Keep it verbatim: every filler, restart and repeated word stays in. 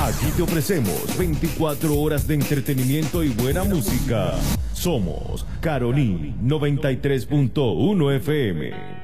Aquí te ofrecemos veinticuatro horas de entretenimiento y buena música. Somos Carolina noventa y tres punto uno F M.